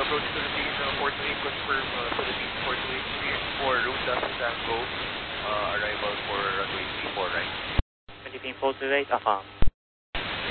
approach Philippines 428, confirm Philippines 428 clear for room Delta Tango, arrival for runway 34 right. Philippine 428, affirm.